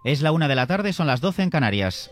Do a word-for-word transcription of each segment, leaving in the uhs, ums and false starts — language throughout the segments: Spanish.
Es la una de la tarde, son las doce en Canarias.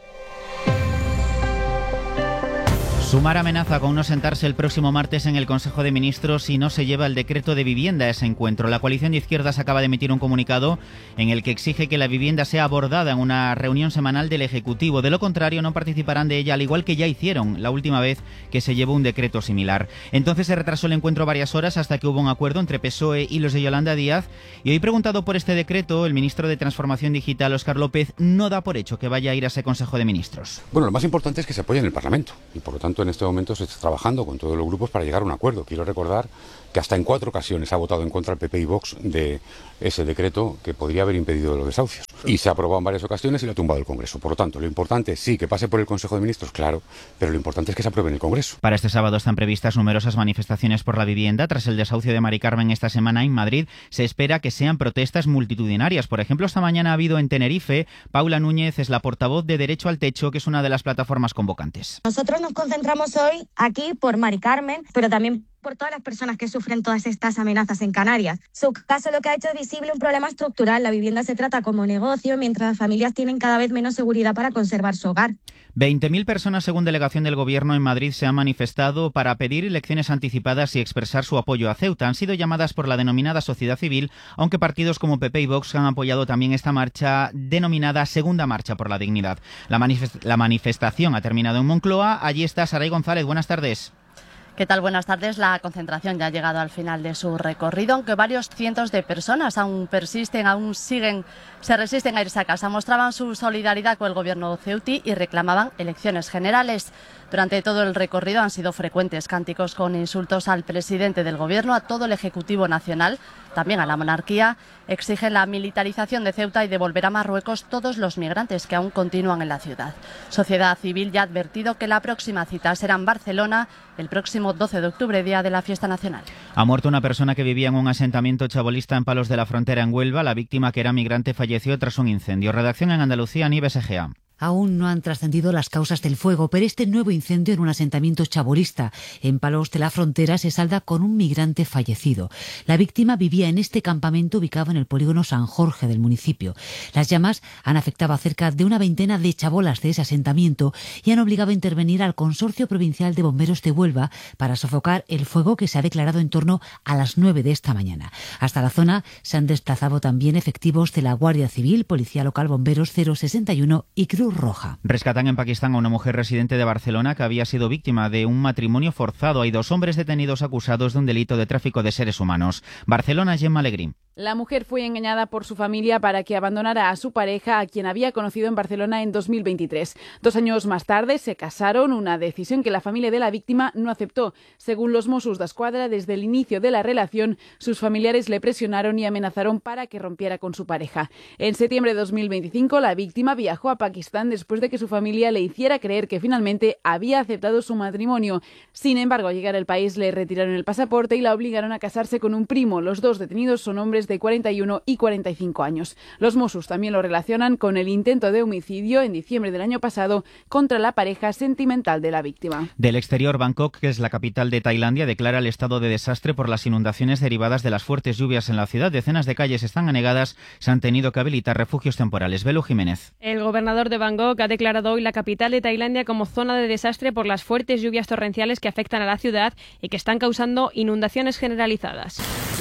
Sumar amenaza con no sentarse el próximo martes en el Consejo de Ministros si no se lleva el decreto de vivienda a ese encuentro. La coalición de izquierdas acaba de emitir un comunicado en el que exige que la vivienda sea abordada en una reunión semanal del Ejecutivo. De lo contrario, no participarán de ella, al igual que ya hicieron la última vez que se llevó un decreto similar. Entonces se retrasó el encuentro varias horas hasta que hubo un acuerdo entre P S O E y los de Yolanda Díaz. Y hoy, preguntado por este decreto, el ministro de Transformación Digital, Óscar López, no da por hecho que vaya a ir a ese Consejo de Ministros. Bueno, lo más importante es que se apoye en el Parlamento y, por lo tanto, en este momento se está trabajando con todos los grupos para llegar a un acuerdo. Quiero recordar que hasta en cuatro ocasiones ha votado en contra el P P y Vox de ese decreto que podría haber impedido los desahucios. Y se ha aprobado en varias ocasiones y lo ha tumbado el Congreso. Por lo tanto, lo importante, sí, que pase por el Consejo de Ministros, claro, pero lo importante es que se apruebe en el Congreso. Para este sábado están previstas numerosas manifestaciones por la vivienda. Tras el desahucio de Mari Carmen esta semana en Madrid, se espera que sean protestas multitudinarias. Por ejemplo, esta mañana ha habido en Tenerife. Paula Núñez es la portavoz de Derecho al Techo, que es una de las plataformas convocantes. Nosotros nos concentramos hoy aquí por Mari Carmen, pero también por todas las personas que sufren todas estas amenazas en Canarias. Su caso lo que ha hecho es visible un problema estructural. La vivienda se trata como negocio, mientras las familias tienen cada vez menos seguridad para conservar su hogar. veinte mil personas, según delegación del Gobierno en Madrid, se han manifestado para pedir elecciones anticipadas y expresar su apoyo a Ceuta. Han sido llamadas por la denominada sociedad civil, aunque partidos como P P y Vox han apoyado también esta marcha denominada Segunda Marcha por la Dignidad. La, manifest- la manifestación ha terminado en Moncloa. Allí está Saray González. Buenas tardes. ¿Qué tal? Buenas tardes. La concentración ya ha llegado al final de su recorrido, aunque varios cientos de personas aún persisten, aún siguen, se resisten a irse a casa. Mostraban su solidaridad con el gobierno ceutí y reclamaban elecciones generales. Durante todo el recorrido han sido frecuentes cánticos con insultos al presidente del gobierno, a todo el Ejecutivo Nacional, también a la monarquía. Exigen la militarización de Ceuta y devolver a Marruecos todos los migrantes que aún continúan en la ciudad. Sociedad Civil ya ha advertido que la próxima cita será en Barcelona el próximo doce de octubre, día de la fiesta nacional. Ha muerto una persona que vivía en un asentamiento chabolista en Palos de la Frontera, en Huelva. La víctima, que era migrante, falleció tras un incendio. Redacción en Andalucía, Nieves Egea. Aún no han trascendido las causas del fuego, pero este nuevo incendio en un asentamiento chabolista en Palos de la Frontera se salda con un migrante fallecido. La víctima vivía en este campamento ubicado en el polígono San Jorge del municipio. Las llamas han afectado a cerca de una veintena de chabolas de ese asentamiento y han obligado a intervenir al Consorcio Provincial de Bomberos de Huelva para sofocar el fuego, que se ha declarado en torno a las nueve de esta mañana. Hasta la zona se han desplazado también efectivos de la Guardia Civil, Policía Local, Bomberos cero sesenta y uno y Cruz Roja. Rescatan en Pakistán a una mujer residente de Barcelona que había sido víctima de un matrimonio forzado. Hay dos hombres detenidos acusados de un delito de tráfico de seres humanos. Barcelona, Gemma Alegrí. La mujer fue engañada por su familia para que abandonara a su pareja, a quien había conocido en Barcelona en dos mil veintitrés. Dos años más tarde se casaron, una decisión que la familia de la víctima no aceptó. Según los Mossos d'Esquadra, desde el inicio de la relación, sus familiares le presionaron y amenazaron para que rompiera con su pareja. En septiembre de dos mil veinticinco, la víctima viajó a Pakistán después de que su familia le hiciera creer que finalmente había aceptado su matrimonio. Sin embargo, al llegar al país le retiraron el pasaporte y la obligaron a casarse con un primo. Los dos detenidos son hombres de cuarenta y uno y cuarenta y cinco años. Los Mossos también lo relacionan con el intento de homicidio en diciembre del año pasado contra la pareja sentimental de la víctima. Del exterior, Bangkok, que es la capital de Tailandia, declara el estado de desastre por las inundaciones derivadas de las fuertes lluvias en la ciudad. Decenas de calles están anegadas, se han tenido que habilitar refugios temporales. Belu Jiménez. El gobernador de Bangkok ha declarado hoy la capital de Tailandia como zona de desastre por las fuertes lluvias torrenciales que afectan a la ciudad y que están causando inundaciones generalizadas.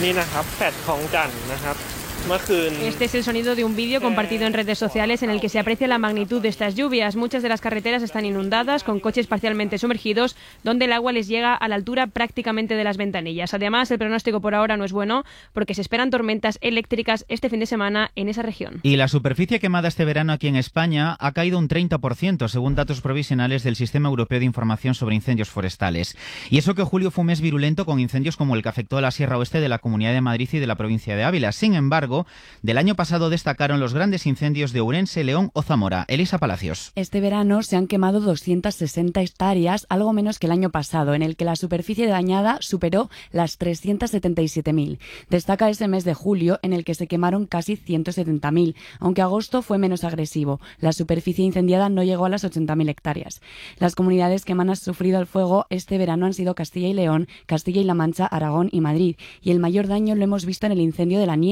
Este es el sonido de un vídeo compartido en redes sociales en el que se aprecia la magnitud de estas lluvias. Muchas de las carreteras están inundadas, con coches parcialmente sumergidos, donde el agua les llega a la altura prácticamente de las ventanillas. Además, el pronóstico por ahora no es bueno, porque se esperan tormentas eléctricas este fin de semana en esa región. Y la superficie quemada este verano aquí en España ha caído un treinta por ciento, según datos provisionales del Sistema Europeo de Información sobre Incendios Forestales. Y eso que julio fue un mes virulento, con incendios como el que afectó a la Sierra Oeste de la Comunidad de Madrid y de la provincia de Ávila. Sin embargo, del año pasado destacaron los grandes incendios de Ourense, León o Zamora. Elisa Palacios. Este verano se han quemado doscientas sesenta hectáreas, algo menos que el año pasado, en el que la superficie dañada superó las trescientas setenta y siete mil. Destaca ese mes de julio, en el que se quemaron casi ciento setenta mil, aunque agosto fue menos agresivo. La superficie incendiada no llegó a las ochenta mil hectáreas. Las comunidades que más han sufrido el fuego este verano han sido Castilla y León, Castilla y La Mancha, Aragón y Madrid. Y el mayor daño lo hemos visto en el incendio de la Niebla, en Huelva,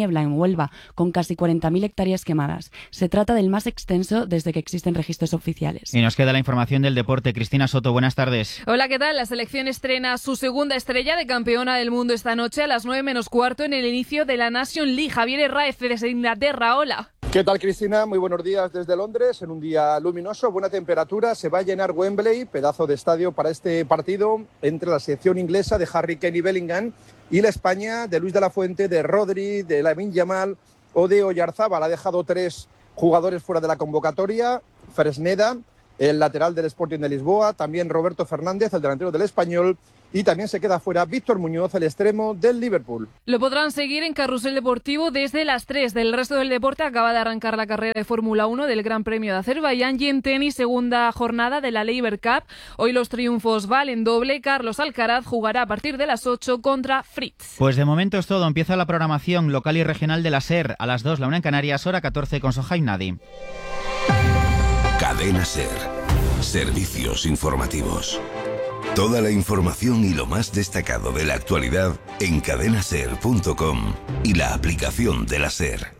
Huelva, con casi cuarenta mil hectáreas quemadas. Se trata del más extenso desde que existen registros oficiales. Y nos queda la información del deporte. Cristina Soto, buenas tardes. Hola, ¿qué tal? La selección estrena su segunda estrella de campeona del mundo esta noche a las nueve menos cuarto en el inicio de la Nation League. Javier Herráez desde Inglaterra, hola. ¿Qué tal, Cristina? Muy buenos días desde Londres, en un día luminoso, buena temperatura. Se va a llenar Wembley, pedazo de estadio para este partido entre la selección inglesa de Harry Kane y Bellingham y la España de Luis de la Fuente, de Rodri, de Lamine Yamal o de Oyarzábal. Ha dejado tres jugadores fuera de la convocatoria: Fresneda, el lateral del Sporting de Lisboa, también Roberto Fernández, el delantero del Español, y también se queda fuera Víctor Muñoz, el extremo del Liverpool. Lo podrán seguir en Carrusel Deportivo desde las tres. Del resto del deporte acaba de arrancar la carrera de Fórmula uno del Gran Premio de Azerbaiyán y en tenis, segunda jornada de la Laver Cup. Hoy los triunfos valen doble. Carlos Alcaraz jugará a partir de las ocho contra Fritz. Pues de momento es todo. Empieza la programación local y regional de la SER. A las dos, la una en Canarias, hora catorce con Sohaib Nadi. Cadena SER. Servicios informativos. Toda la información y lo más destacado de la actualidad en cadena ser punto com y la aplicación de la SER.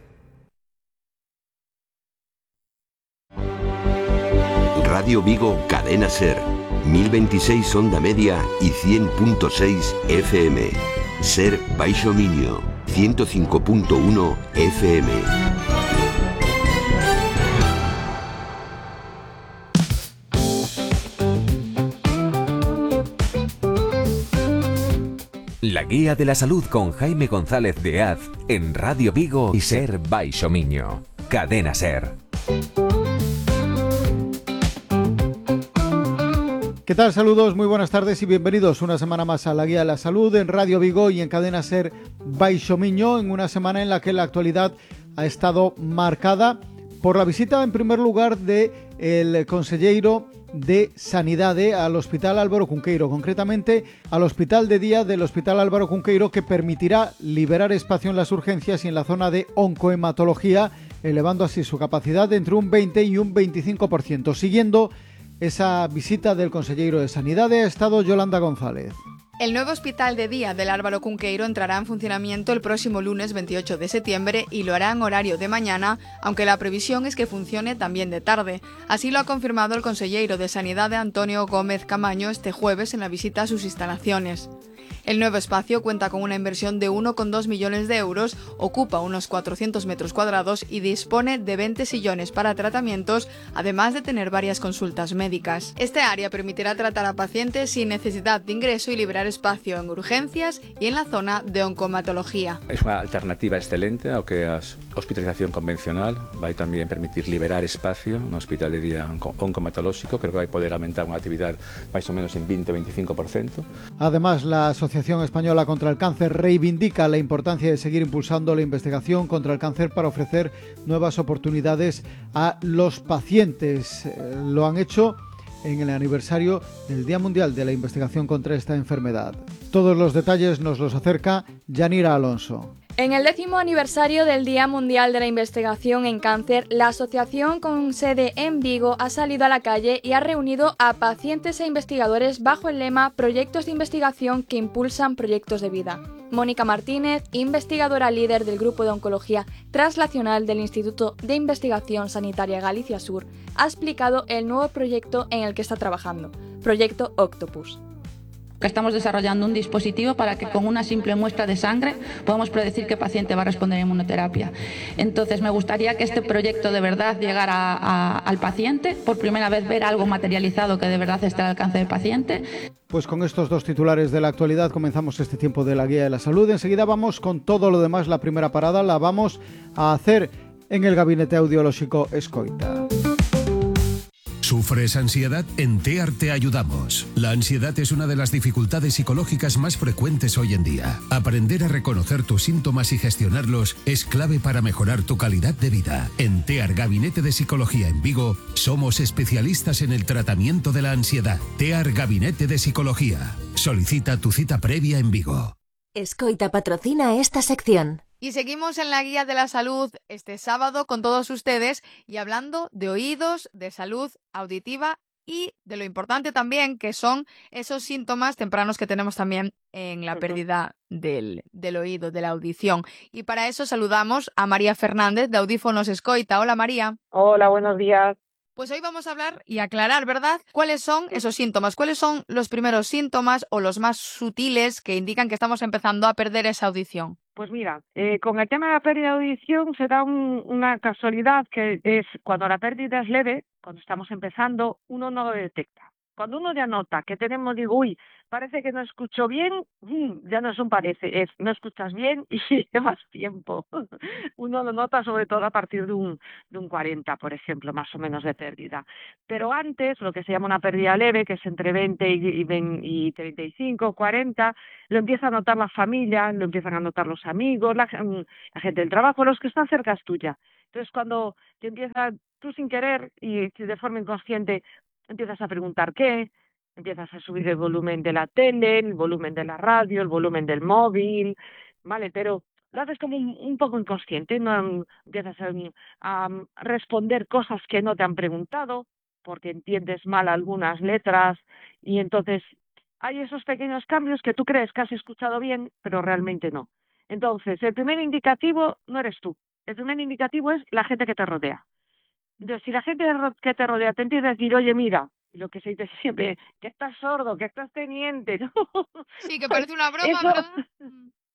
Radio Vigo, Cadena SER, mil veintiséis onda media y cien punto seis F M. SER Baixo Miño, ciento cinco punto uno F M. La Guía de la Salud con Jaime González de Az en Radio Vigo y SER Baixo Miño. Cadena SER. ¿Qué tal? Saludos, muy buenas tardes y bienvenidos una semana más a la Guía de la Salud en Radio Vigo y en Cadena SER Baixo Miño, en una semana en la que la actualidad ha estado marcada por la visita en primer lugar de el conselleiro de Sanidade al Hospital Álvaro Cunqueiro, concretamente al Hospital de Día del Hospital Álvaro Cunqueiro, que permitirá liberar espacio en las urgencias y en la zona de oncohematología, elevando así su capacidad entre un veinte y un veinticinco por ciento. Siguiendo esa visita del conselleiro de Sanidade ha estado Yolanda González. El nuevo Hospital de Día del Álvaro Cunqueiro entrará en funcionamiento el próximo lunes veintiocho de septiembre y lo hará en horario de mañana, aunque la previsión es que funcione también de tarde. Así lo ha confirmado el conselleiro de Sanidade Antonio Gómez Camaño este jueves en la visita a sus instalaciones. El nuevo espacio cuenta con una inversión de uno coma dos millones de euros, ocupa unos cuatrocientos metros cuadrados y dispone de veinte sillones para tratamientos, además de tener varias consultas médicas. Este área permitirá tratar a pacientes sin necesidad de ingreso y liberar espacio en urgencias y en la zona de oncomatología. Es una alternativa excelente ao que a hospitalización convencional. Vai tamén permitir liberar espacio no hospital de día oncomatolóxico. Creo que vai poder aumentar unha actividade máis ou menos en veinte a veinticinco por ciento. Además, la Asociación Española contra el Cáncer reivindica la importancia de seguir impulsando la investigación contra el cáncer para ofrecer nuevas oportunidades a los pacientes. Lo han hecho en el aniversario del Día Mundial de la Investigación contra esta enfermedad. Todos los detalles nos los acerca Yanira Alonso. En el décimo aniversario del Día Mundial de la Investigación en Cáncer, la asociación con sede en Vigo ha salido a la calle y ha reunido a pacientes e investigadores bajo el lema Proyectos de investigación que impulsan proyectos de vida. Mónica Martínez, investigadora líder del Grupo de Oncología Translacional del Instituto de Investigación Sanitaria Galicia Sur, ha explicado el nuevo proyecto en el que está trabajando, Proyecto Octopus. Que estamos desarrollando un dispositivo para que con una simple muestra de sangre podamos predecir qué paciente va a responder a inmunoterapia. Entonces me gustaría que este proyecto de verdad llegara a, a, al paciente, por primera vez ver algo materializado que de verdad esté al alcance del paciente. Pues con estos dos titulares de la actualidad comenzamos este tiempo de la Guía de la Salud. Enseguida vamos con todo lo demás. La primera parada la vamos a hacer en el Gabinete Audiolóxico Escoita. ¿Sufres ansiedad? En TEAR te ayudamos. La ansiedad es una de las dificultades psicológicas más frecuentes hoy en día. Aprender a reconocer tus síntomas y gestionarlos es clave para mejorar tu calidad de vida. En TEAR Gabinete de Psicología en Vigo somos especialistas en el tratamiento de la ansiedad. TEAR Gabinete de Psicología. Solicita tu cita previa en Vigo. Escoita patrocina esta sección. Y seguimos en la Guía de la Salud este sábado con todos ustedes y hablando de oídos, de salud auditiva y de lo importante también que son esos síntomas tempranos que tenemos también en la pérdida del, del oído, de la audición. Y para eso saludamos a María Fernández de Audífonos Escoita. Hola, María. Hola, buenos días. Pues hoy vamos a hablar y aclarar, ¿verdad?, cuáles son esos síntomas, cuáles son los primeros síntomas o los más sutiles que indican que estamos empezando a perder esa audición. Pues mira, eh, con el tema de la pérdida de audición se da un, una casualidad que es cuando la pérdida es leve, cuando estamos empezando, uno no lo detecta. Cuando uno ya nota que tenemos, digo, uy, parece que no escucho bien, ya no es un parece, es no escuchas bien y llevas tiempo. Uno lo nota sobre todo a partir de un, de un cuarenta, por ejemplo, más o menos de pérdida. Pero antes, lo que se llama una pérdida leve, que es entre veinte y, y treinta y cinco, cuarenta, lo empieza a notar la familia, lo empiezan a notar los amigos, la, la gente del trabajo, los que están cerca tuya. Entonces, cuando te empieza, tú sin querer y de forma inconsciente, empiezas a preguntar qué, empiezas a subir el volumen de la tele, el volumen de la radio, el volumen del móvil, ¿vale? Pero lo haces como un, un poco inconsciente, no empiezas a, a responder cosas que no te han preguntado, porque entiendes mal algunas letras, y entonces hay esos pequeños cambios que tú crees que has escuchado bien, pero realmente no. Entonces, el primer indicativo no eres tú, el primer indicativo es la gente que te rodea. Entonces, si la gente que te rodea te empieza a decir, oye, mira, lo que se dice siempre, que estás sordo, que estás teniente, ¿no? Sí, que parece una broma, Eso, ¿verdad?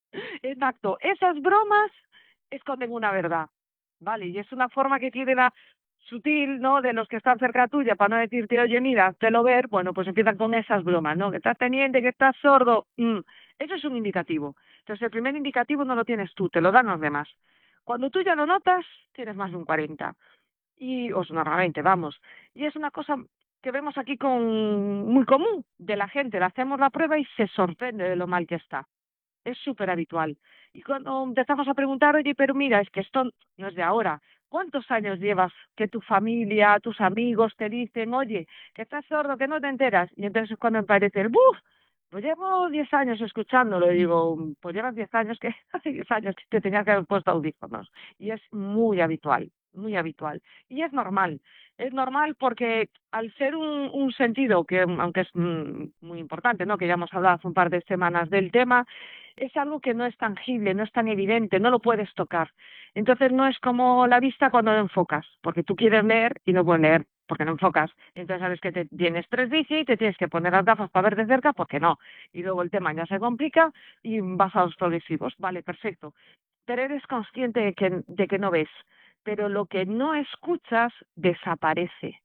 Exacto, esas bromas esconden una verdad, ¿vale? Y es una forma que tiene la sutil, ¿no?, de los que están cerca tuya, para no decirte, oye, mira, te lo ver, bueno, pues empiezan con esas bromas, ¿no? Que estás teniente, que estás sordo, mm. Eso es un indicativo. Entonces, el primer indicativo no lo tienes tú, te lo dan los demás. Cuando tú ya lo notas, tienes más de un cuarenta. Y, o normalmente, vamos. Y es una cosa que vemos aquí con muy común de la gente. Le hacemos la prueba y se sorprende de lo mal que está. Es súper habitual. Y cuando empezamos a preguntar, oye, pero mira, es que esto no es de ahora. ¿Cuántos años llevas que tu familia, tus amigos te dicen, oye, que estás sordo, que no te enteras? Y entonces es cuando me parece el ¡buf! Pues llevo diez años escuchándolo. Y digo, pues llevas diez años, que hace diez años que te tenías que haber puesto audífonos. Y es muy habitual. muy habitual. Y es normal, es normal porque al ser un, un sentido que, aunque es mm, muy importante, ¿no?, que ya hemos hablado hace un par de semanas del tema, es algo que no es tangible, no es tan evidente, no lo puedes tocar. Entonces no es como la vista cuando no enfocas, porque tú quieres leer y no puedes leer, porque no enfocas. Entonces sabes que te tienes tres bici y te tienes que poner las gafas para ver de cerca, porque no. Y luego el tema ya se complica y vas a los progresivos. Vale, perfecto. Pero eres consciente de que, de que no ves. Pero lo que no escuchas desaparece.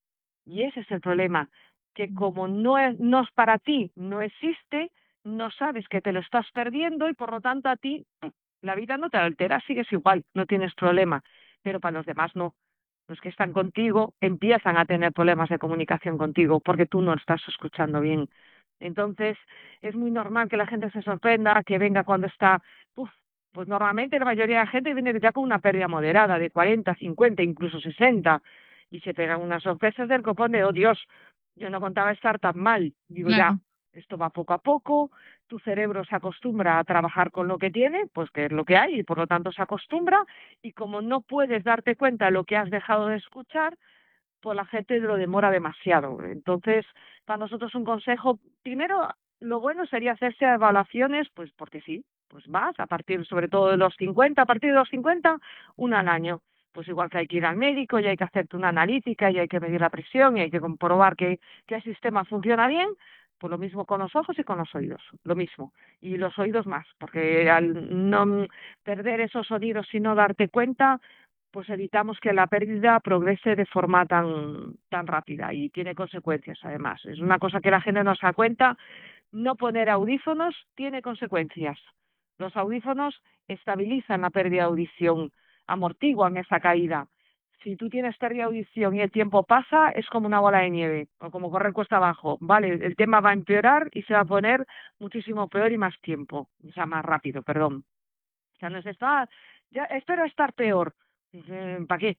Y ese es el problema, que como no es, no es para ti, no existe, no sabes que te lo estás perdiendo y por lo tanto a ti la vida no te altera, sigues igual, no tienes problema. Pero para los demás no. Los que están contigo empiezan a tener problemas de comunicación contigo porque tú no estás escuchando bien. Entonces es muy normal que la gente se sorprenda, que venga cuando está... Uf, pues normalmente la mayoría de la gente viene ya con una pérdida moderada de cuarenta, cincuenta, incluso sesenta, y se pegan unas sorpresas del copón de, oh Dios, yo no contaba estar tan mal. Digo, claro, ya, esto va poco a poco, tu cerebro se acostumbra a trabajar con lo que tiene, pues que es lo que hay, y por lo tanto se acostumbra, y como no puedes darte cuenta de lo que has dejado de escuchar, pues la gente lo demora demasiado. Entonces, para nosotros un consejo, primero, lo bueno sería hacerse evaluaciones, pues porque sí, pues vas, a partir sobre todo de los cincuenta, a partir de los cincuenta, una al año. Pues igual que hay que ir al médico y hay que hacerte una analítica y hay que medir la presión y hay que comprobar que, que el sistema funciona bien, pues lo mismo con los ojos y con los oídos, lo mismo. Y los oídos más, porque al no perder esos sonidos y no darte cuenta, pues evitamos que la pérdida progrese de forma tan, tan rápida y tiene consecuencias además. Es una cosa que la gente no se da cuenta, no poner audífonos tiene consecuencias. Los audífonos estabilizan la pérdida de audición, amortiguan esa caída. Si tú tienes pérdida de audición y el tiempo pasa, es como una bola de nieve, o como correr cuesta abajo, ¿vale? El tema va a empeorar y se va a poner muchísimo peor y más tiempo, o sea, más rápido, perdón. O sea, no es esto, ah, ya espero estar peor. ¿Para qué?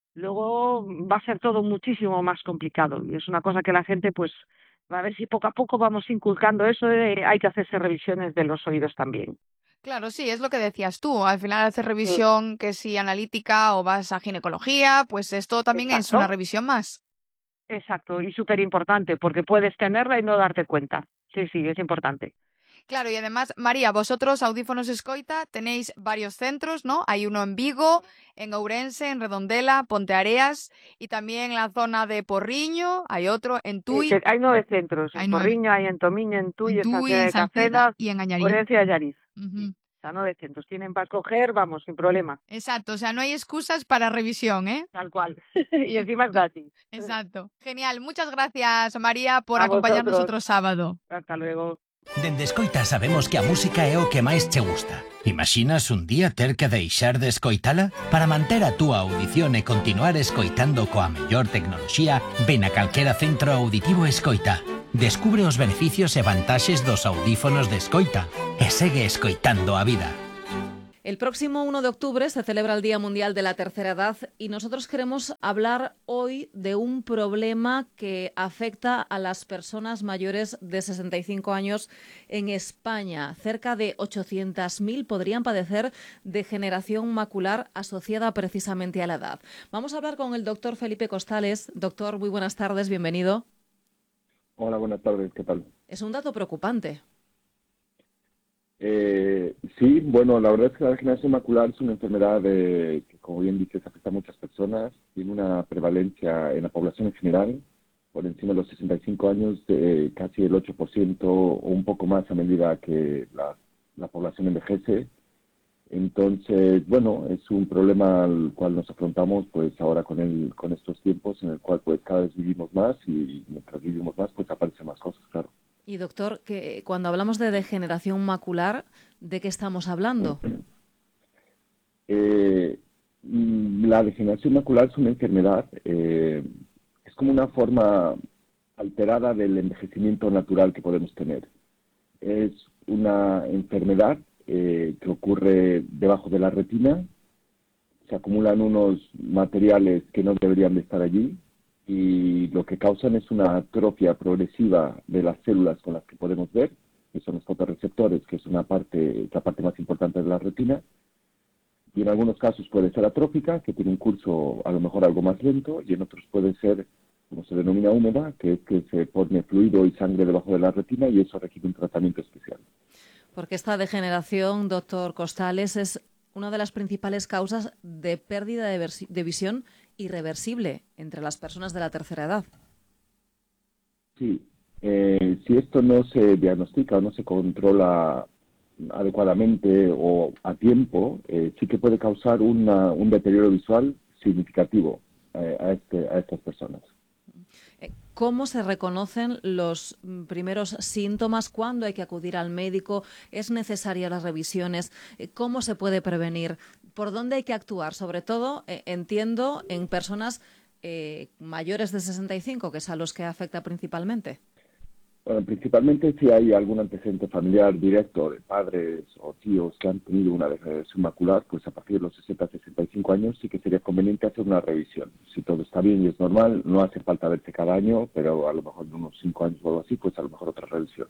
Luego va a ser todo muchísimo más complicado y es una cosa que la gente, pues, va a ver si poco a poco vamos inculcando eso de hay que hacerse revisiones de los oídos también. Claro, sí, es lo que decías tú. Al final haces revisión, que si analítica o vas a ginecología, pues esto también Exacto. es una revisión más. Exacto, y súper importante, porque puedes tenerla y no darte cuenta. Sí, sí, es importante. Claro, y además, María, vosotros, Audífonos Escoita, tenéis varios centros, ¿no? Hay uno en Vigo, en Ourense, en Redondela, Ponteareas y también en la zona de Porriño, hay otro en Tui. Sí, hay nueve centros, Hay en nueve. Porriño, hay en Tomiño, en Tui, En en San Tui, Ceda en de Salceda Casedas, y en Añariz. Orense y Allariz. Ujú. O sea, nueve centros. Tienen para escoger, vamos, sin problema. Exacto, o sea, no hay excusas para revisión, ¿eh? Tal cual. Y encima es gratis. Exacto. Genial. Muchas gracias, María, por A acompañarnos vosotros. otro sábado. Hasta luego. Dende Escoita sabemos que a música é o que máis che gusta. Imaxinas un día ter que deixar de escoitala? Para manter a túa audición e continuar escoitando coa mellor tecnoloxía, ven a calquera centro auditivo Escoita. Descubre os beneficios e vantaxes dos audífonos de Escoita e segue escoitando a vida. El próximo uno de octubre se celebra el Día Mundial de la Tercera Edad y nosotros queremos hablar hoy de un problema que afecta a las personas mayores de sesenta y cinco años en España. Cerca de ochocientas mil podrían padecer degeneración macular asociada precisamente a la edad. Vamos a hablar con el doctor Felipe Costales. Doctor, muy buenas tardes, bienvenido. Hola, buenas tardes, ¿qué tal? Es un dato preocupante. Eh, sí, bueno, la verdad es que la degeneración macular es una enfermedad de, que, como bien dices, afecta a muchas personas. Tiene una prevalencia en la población en general, por encima de los sesenta y cinco años, de casi el ocho por ciento o un poco más a medida que la, la población envejece. Entonces, bueno, es un problema al cual nos afrontamos pues ahora con el, con estos tiempos en el cual pues cada vez vivimos más y mientras vivimos más pues aparecen más cosas, claro. Y doctor, que cuando hablamos de degeneración macular, ¿de qué estamos hablando? Eh, la degeneración macular es una enfermedad, eh, es como una forma alterada del envejecimiento natural que podemos tener. Es una enfermedad eh, que ocurre debajo de la retina, se acumulan unos materiales que no deberían de estar allí, y lo que causan es una atrofia progresiva de las células con las que podemos ver, que son los fotorreceptores, que es una parte, la parte más importante de la retina, y en algunos casos puede ser atrófica, que tiene un curso a lo mejor algo más lento, y en otros puede ser, como se denomina, húmeda, que es que se pone fluido y sangre debajo de la retina, y eso requiere un tratamiento especial. Porque esta degeneración, doctor Costales, es una de las principales causas de pérdida de, de visión irreversible entre las personas de la tercera edad. Sí, eh, si esto no se diagnostica o no se controla adecuadamente o a tiempo, eh, sí que puede causar una, un deterioro visual significativo eh, a, este, a estas personas. ¿Cómo se reconocen los primeros síntomas? ¿Cuándo hay que acudir al médico? ¿Es necesaria las revisiones? ¿Cómo se puede prevenir? ¿Por dónde hay que actuar? Sobre todo, eh, entiendo, en personas eh, mayores de sesenta y cinco, que es a los que afecta principalmente. Bueno, principalmente si hay algún antecedente familiar directo de padres o tíos que han tenido una degeneración macular, pues a partir de los sesenta a sesenta y cinco años sí que sería conveniente hacer una revisión. Si todo está bien y es normal, no hace falta verse cada año, pero a lo mejor en unos cinco años o algo así, pues a lo mejor otra revisión.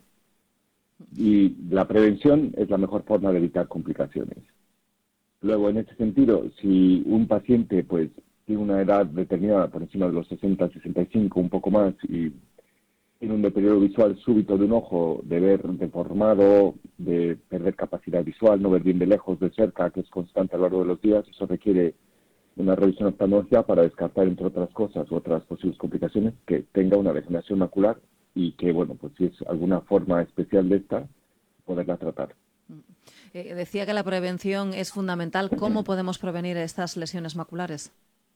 Y la prevención es la mejor forma de evitar complicaciones. Luego, en ese sentido, si un paciente pues tiene una edad determinada por encima de los sesenta, sesenta y cinco, un poco más, y tiene un deterioro visual súbito de un ojo, de ver deformado, de perder capacidad visual, no ver bien de lejos, de cerca, que es constante a lo largo de los días, eso requiere una revisión oftalmológica para descartar, entre otras cosas, otras posibles complicaciones, que tenga una degeneración macular y que, bueno, pues si es alguna forma especial de esta, poderla tratar. Eh, decía que la prevención es fundamental. ¿Cómo podemos prevenir estas lesiones maculares?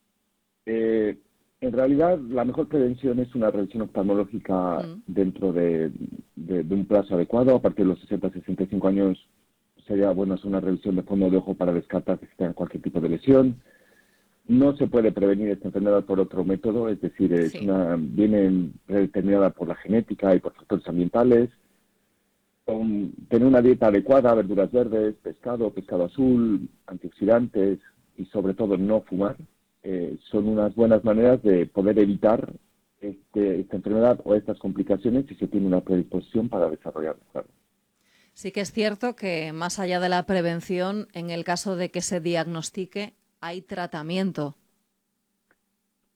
Eh, en realidad, la mejor prevención es una revisión oftalmológica mm. dentro de, de, de un plazo adecuado. A partir de los sesenta a sesenta y cinco años sería bueno hacer una revisión de fondo de ojo para descartar que se tenga cualquier tipo de lesión. No se puede prevenir esta enfermedad por otro método, es decir, es sí. una, viene determinada por la genética y por factores ambientales. Con, tener una dieta adecuada, verduras verdes, pescado, pescado azul, antioxidantes y sobre todo no fumar, eh, son unas buenas maneras de poder evitar este, esta enfermedad o estas complicaciones si se tiene una predisposición para desarrollarla. Claro. Sí que es cierto que más allá de la prevención, en el caso de que se diagnostique, hay tratamiento.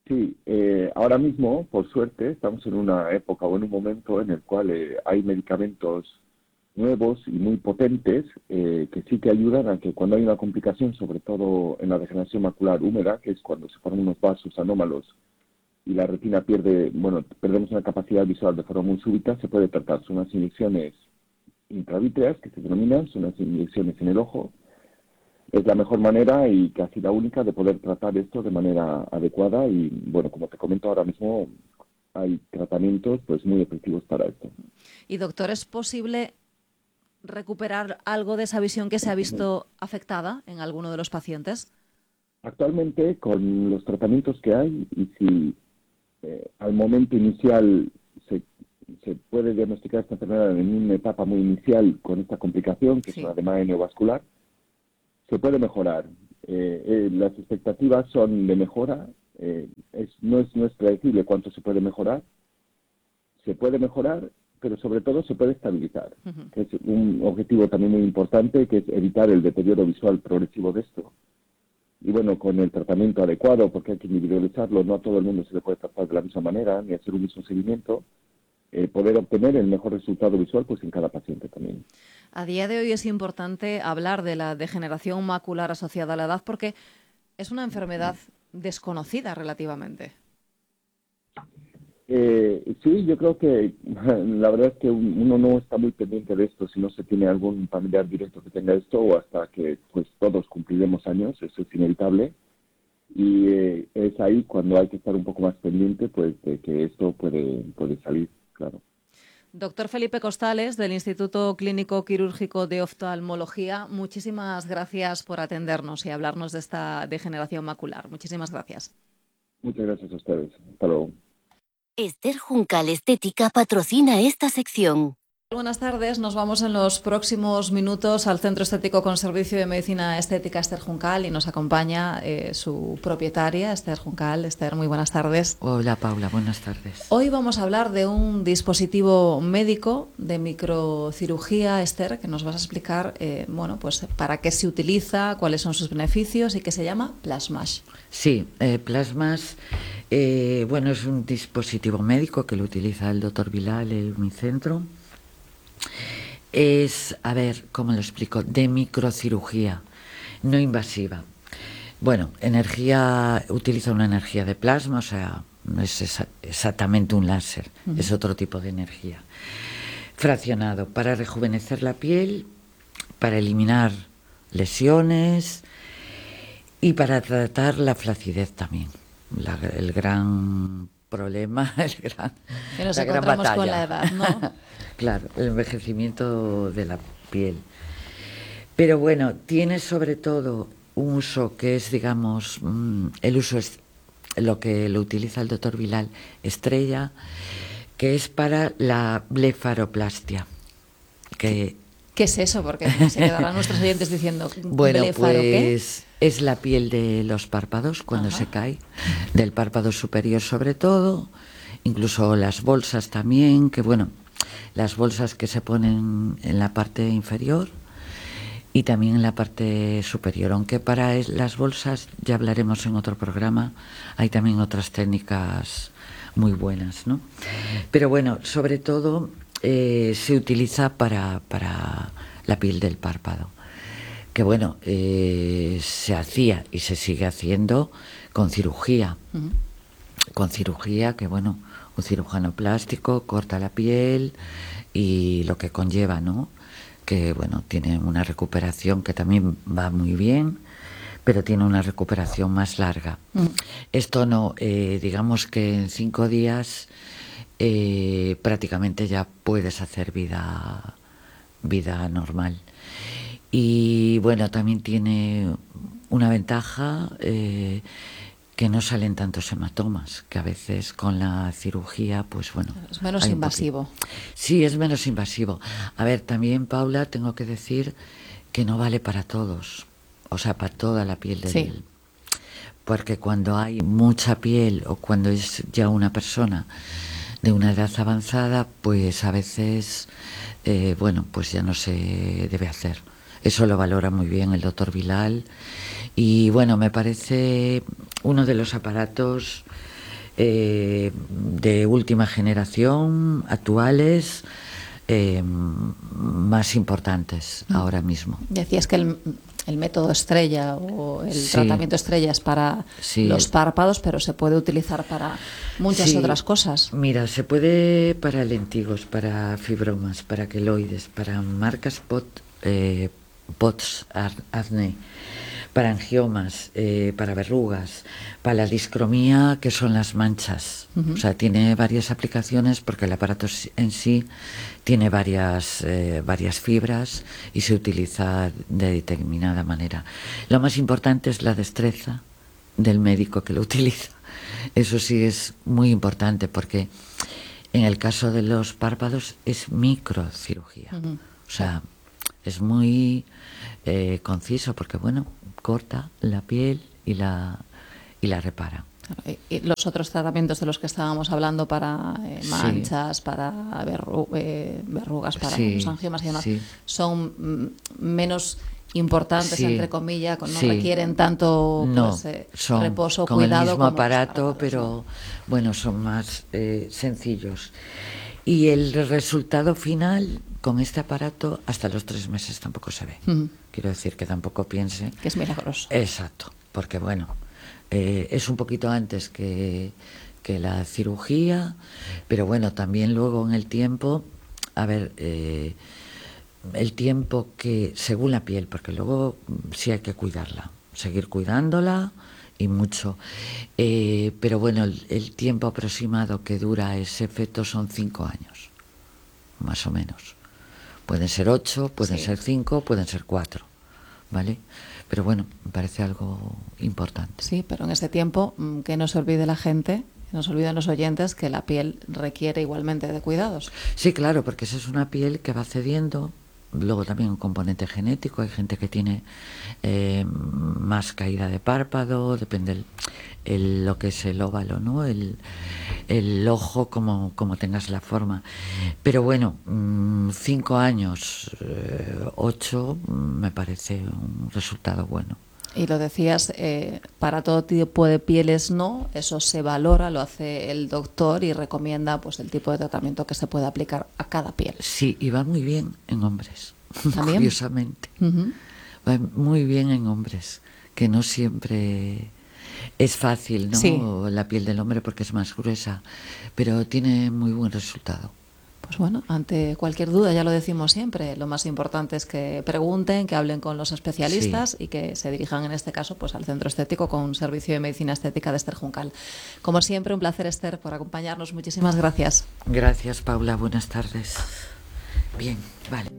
Sí, eh, ahora mismo, por suerte, estamos en una época o en un momento en el cual eh, hay medicamentos nuevos y muy potentes eh, que sí que ayudan a que cuando hay una complicación, sobre todo en la degeneración macular húmeda, que es cuando se forman unos vasos anómalos y la retina pierde, bueno, perdemos una capacidad visual de forma muy súbita, se puede tratar. Son unas inyecciones intravítreas que se denominan, son unas inyecciones en el ojo. Es la mejor manera y casi la única de poder tratar esto de manera adecuada y, bueno, como te comento ahora mismo, hay tratamientos pues muy efectivos para esto. Y doctor, ¿es posible recuperar algo de esa visión que se ha visto afectada en alguno de los pacientes? Actualmente, con los tratamientos que hay, y si eh, al momento inicial se, se puede diagnosticar esta enfermedad en una etapa muy inicial con esta complicación, que sí. es una edema neovascular, se puede mejorar. Eh, eh, las expectativas son de mejora. Eh, es, no, es, no es predecible cuánto se puede mejorar. Se puede mejorar, pero sobre todo se puede estabilizar, uh-huh. que es un objetivo también muy importante, que es evitar el deterioro visual progresivo de esto. Y bueno, con el tratamiento adecuado, porque hay que individualizarlo, no a todo el mundo se le puede tratar de la misma manera, ni hacer un mismo seguimiento, eh, poder obtener el mejor resultado visual pues en cada paciente también. A día de hoy es importante hablar de la degeneración macular asociada a la edad porque es una enfermedad desconocida relativamente. Eh, sí, yo creo que la verdad es que uno no está muy pendiente de esto si no se tiene algún familiar directo que tenga esto o hasta que pues todos cumpliremos años, eso es inevitable. Y eh, es ahí cuando hay que estar un poco más pendiente pues de que esto puede, puede salir, claro. Doctor Felipe Costales, del Instituto Clínico Quirúrgico de Oftalmología, muchísimas gracias por atendernos y hablarnos de esta degeneración macular. Muchísimas gracias. Muchas gracias a ustedes. Hasta luego. Esther Juncal Estética patrocina esta sección. Buenas tardes, nos vamos en los próximos minutos al Centro Estético con Servicio de Medicina Estética Esther Juncal y nos acompaña eh, su propietaria, Esther Juncal. Esther, muy buenas tardes. Hola Paula, buenas tardes. Hoy vamos a hablar de un dispositivo médico de microcirugía, Esther, que nos vas a explicar eh, bueno, pues para qué se utiliza, cuáles son sus beneficios y que se llama Plasmash. Sí, eh, Plasmash, eh, bueno, es un dispositivo médico que lo utiliza el doctor Bilal en mi centro. Es, a ver, ¿cómo lo explico? De microcirugía, no invasiva. Bueno, energía, utiliza una energía de plasma, o sea, no es esa, exactamente un láser, uh-huh. es otro tipo de energía. Fraccionado para rejuvenecer la piel, para eliminar lesiones y para tratar la flacidez también. La, el gran problema, el gran, que nos la gran encontramos batalla. Con la edad, ¿no? Claro, el envejecimiento de la piel. Pero bueno, tiene sobre todo un uso que es, digamos, el uso es lo que lo utiliza el doctor Bilal estrella, que es para la blefaroplastia. Que ¿Qué es eso? Porque se quedarán nuestros oyentes diciendo, bueno, ¿blefaro pues qué? Es la piel de los párpados cuando Ajá. se cae, del párpado superior sobre todo, incluso las bolsas también, que bueno, las bolsas que se ponen en la parte inferior y también en la parte superior, aunque para las bolsas ya hablaremos en otro programa, hay también otras técnicas muy buenas, ¿no? Pero bueno, sobre todo eh, se utiliza para, para la piel del párpado, que bueno, eh, se hacía y se sigue haciendo con cirugía, uh-huh. con cirugía que bueno, un cirujano plástico corta la piel y lo que conlleva, ¿no? Que bueno, tiene una recuperación que también va muy bien, pero tiene una recuperación más larga. Mm. Esto no, eh, digamos que en cinco días eh, prácticamente ya puedes hacer vida, vida normal. Y bueno, también tiene una ventaja, eh, que no salen tantos hematomas, que a veces con la cirugía, pues bueno... Es menos invasivo. Sí, es menos invasivo. A ver, también, Paula, tengo que decir que no vale para todos, o sea, para toda la piel del... Sí. Porque cuando hay mucha piel o cuando es ya una persona de una edad avanzada, pues a veces, eh, bueno, pues ya no se debe hacer. Eso lo valora muy bien el doctor Bilal. Y bueno, me parece uno de los aparatos eh, de última generación, actuales, eh, más importantes ahora mismo. Decías que el, el método estrella o el Sí. tratamiento estrella es para Sí. los párpados, pero se puede utilizar para muchas Sí, otras cosas. Mira, se puede para lentigos, para fibromas, para queloides, para marcas pot, eh, POTS, ar- acné, para angiomas, eh, para verrugas, para la discromía, que son las manchas. Ujú. O sea, tiene varias aplicaciones porque el aparato en sí tiene varias, eh, varias fibras y se utiliza de determinada manera. Lo más importante es la destreza del médico que lo utiliza. Eso sí es muy importante porque en el caso de los párpados es microcirugía. Ujú. O sea, es muy eh, conciso porque, bueno, corta la piel y la, y la repara. Y- y los otros tratamientos de los que estábamos hablando para eh, Sí. manchas, para verru- eh, verrugas, para Sí, los angiomas y demás, sí. son mm, menos importantes, Sí, entre comillas, con- no sí. requieren tanto No, pues, eh, son reposo, con cuidado. el mismo como los aparato, párpados, pero ¿no? bueno, son más eh, sencillos. Y el resultado final con este aparato hasta los tres meses tampoco se ve. Ujú. Quiero decir que tampoco piense Que es milagroso. Exacto, porque bueno, eh, es un poquito antes que, que la cirugía, pero bueno, también luego en el tiempo, a ver, eh, el tiempo que, según la piel, porque luego mm, sí hay que cuidarla, seguir cuidándola y mucho. Eh, pero bueno, el, el tiempo aproximado que dura ese efecto son cinco años, más o menos. Pueden ser ocho, pueden Sí. ser cinco, pueden ser cuatro, ¿vale? Pero bueno, me parece algo importante. Sí, pero en este tiempo, mm, que no se olvide la gente, que no se olviden los oyentes, que la piel requiere igualmente de cuidados. Sí, claro, porque esa es una piel que va cediendo. Luego también un componente genético. Hay gente que tiene eh, más caída de párpado, depende el, el- lo que es el óvalo, ¿no? El, el ojo, como, como tengas la forma. Pero bueno, mm, cinco años, eh, ocho, mm, me parece un resultado bueno. Y lo decías, eh, para todo tipo de pieles no, eso se valora, lo hace el doctor y recomienda pues el tipo de tratamiento que se puede aplicar a cada piel. Sí, y va muy bien en hombres, ¿También? curiosamente. Ujú. Va muy bien en hombres, que no siempre es fácil, ¿no? Sí. La piel del hombre porque es más gruesa, pero tiene muy buen resultado. Pues bueno, ante cualquier duda, ya lo decimos siempre, lo más importante es que pregunten, que hablen con los especialistas y que se dirijan en este caso pues al centro estético con un servicio de medicina estética de Esther Juncal. Como siempre, un placer, Esther, por acompañarnos. Muchísimas gracias. Gracias, Paula. Buenas tardes. Bien, vale.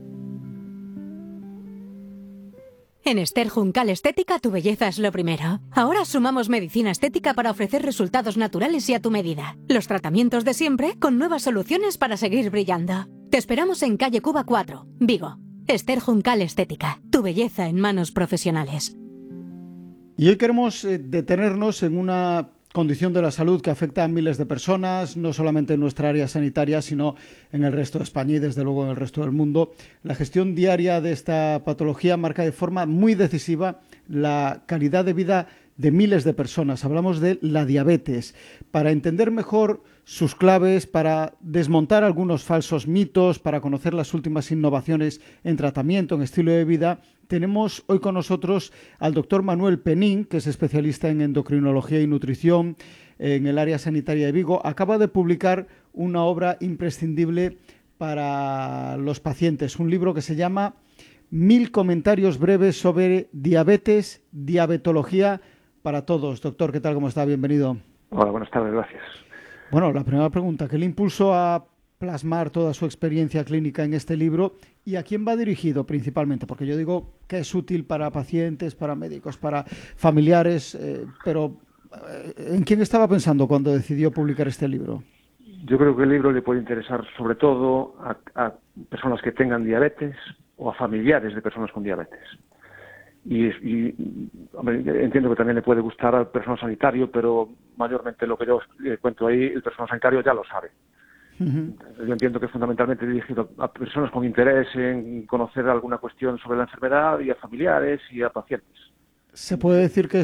En Esther Juncal Estética tu belleza es lo primero. Ahora sumamos medicina estética para ofrecer resultados naturales y a tu medida. Los tratamientos de siempre con nuevas soluciones para seguir brillando. Te esperamos en calle Cuba cuatro, Vigo. Esther Juncal Estética, tu belleza en manos profesionales. Y hoy queremos eh, detenernos en una condición de la salud que afecta a miles de personas, no solamente en nuestra área sanitaria, sino en el resto de España y desde luego en el resto del mundo. La gestión diaria de esta patología marca de forma muy decisiva la calidad de vida de miles de personas. Hablamos de la diabetes. Para entender mejor sus claves, para desmontar algunos falsos mitos, para conocer las últimas innovaciones en tratamiento, en estilo de vida, tenemos hoy con nosotros al doctor Manuel Penín, que es especialista en endocrinología y nutrición en el área sanitaria de Vigo. Acaba de publicar una obra imprescindible para los pacientes, un libro que se llama Mil comentarios breves sobre diabetes, diabetología para todos. Doctor, ¿qué tal? ¿Cómo está? Bienvenido. Hola, buenas tardes, gracias. Bueno, la primera pregunta, ¿qué le impulsó a plasmar toda su experiencia clínica en este libro y a quién va dirigido principalmente? Porque yo digo que es útil para pacientes, para médicos, para familiares, eh, pero eh, ¿en quién estaba pensando cuando decidió publicar este libro? Yo creo que el libro le puede interesar sobre todo a, a personas que tengan diabetes o a familiares de personas con diabetes. Y, y hombre, entiendo que también le puede gustar al personal sanitario, pero mayormente lo que yo eh, cuento ahí, el personal sanitario ya lo sabe. Uh-huh. Yo entiendo que es fundamentalmente dirigido a personas con interés en conocer alguna cuestión sobre la enfermedad y a familiares y a pacientes. ¿Se puede decir que es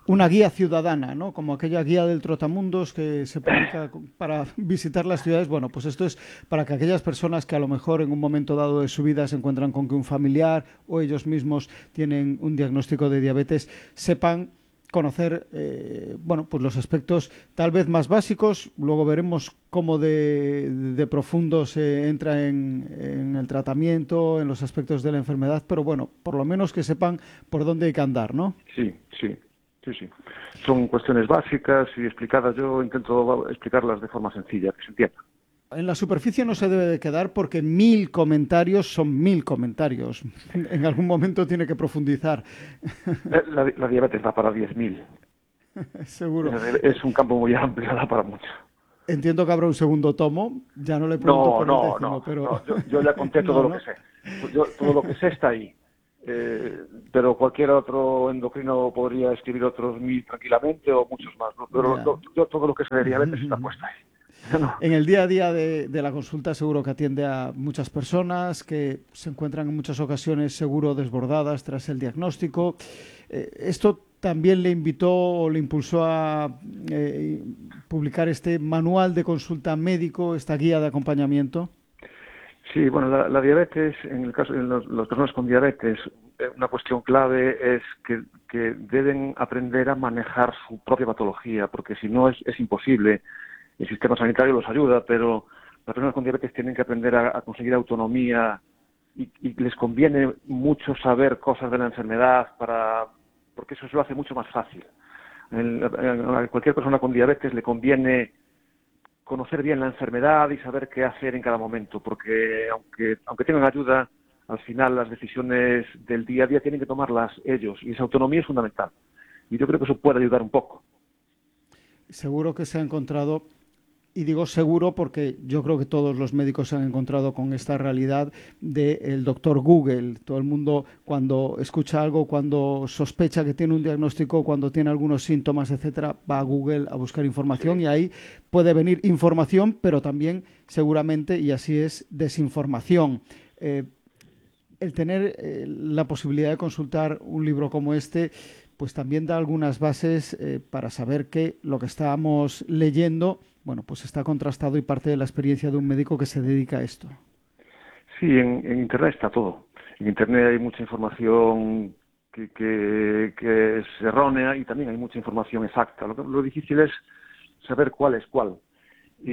una guía ciudadana, ¿no? Como aquella guía del Trotamundos que se publica para visitar las ciudades. Bueno, pues esto es para que aquellas personas que a lo mejor en un momento dado de su vida se encuentran con que un familiar o ellos mismos tienen un diagnóstico de diabetes, sepan conocer eh, bueno, pues los aspectos tal vez más básicos. Luego veremos cómo de, de profundo se entra en, en el tratamiento, en los aspectos de la enfermedad, pero bueno, por lo menos que sepan por dónde hay que andar, ¿no? Sí, sí, sí, sí. Son cuestiones básicas y explicadas. Yo intento explicarlas de forma sencilla, que se entienda. En la superficie no se debe de quedar porque mil comentarios son mil comentarios. En algún momento tiene que profundizar. La, la diabetes da para diez mil. Seguro. Es un campo muy amplio, da para mucho. Entiendo que habrá un segundo tomo. Ya no le pregunto no, por no, el décimo, no, pero... no. Yo, yo ya conté todo no, lo ¿no? que sé. Yo, todo lo que sé está ahí. Eh, pero cualquier otro endocrino podría escribir otros mil tranquilamente o muchos más, ¿no? Pero lo, yo todo lo que sé de diabetes está puesto ahí. No. En el día a día de, de la consulta seguro que atiende a muchas personas que se encuentran en muchas ocasiones seguro desbordadas tras el diagnóstico. Eh, ¿Esto también le invitó o le impulsó a eh, publicar este manual de consulta médico, esta guía de acompañamiento? Sí, bueno, la, la diabetes, en el caso de los, las personas con diabetes, una cuestión clave es que, que deben aprender a manejar su propia patología, porque si no es, es imposible. El sistema sanitario los ayuda, pero las personas con diabetes tienen que aprender a, a conseguir autonomía y, y les conviene mucho saber cosas de la enfermedad para porque eso se lo hace mucho más fácil. El, a cualquier persona con diabetes le conviene conocer bien la enfermedad y saber qué hacer en cada momento, porque aunque, aunque tengan ayuda, al final las decisiones del día a día tienen que tomarlas ellos y esa autonomía es fundamental. Y yo creo que eso puede ayudar un poco. Seguro que se ha encontrado... Y digo seguro porque yo creo que todos los médicos se han encontrado con esta realidad del doctor Google. Todo el mundo cuando escucha algo, cuando sospecha que tiene un diagnóstico, cuando tiene algunos síntomas, etcétera, va a Google a buscar información y ahí puede venir información, pero también seguramente, y así es, desinformación. Eh, el tener eh, la posibilidad de consultar un libro como este, pues también da algunas bases eh, para saber que lo que estábamos leyendo, bueno, pues está contrastado y parte de la experiencia de un médico que se dedica a esto. Sí, en, en Internet está todo. En Internet hay mucha información que, que, que es errónea y también hay mucha información exacta. Lo, que, lo difícil es saber cuál es cuál. Y,